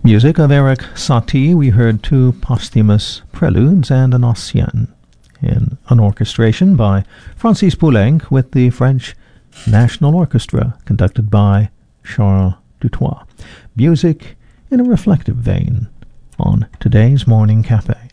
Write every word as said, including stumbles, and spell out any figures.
music of Eric Satie, we heard two posthumous preludes and an ancien, in an orchestration by Francis Poulenc with the French National Orchestra, conducted by Charles Dutoit. Music in a reflective vein on today's Morning Cafe.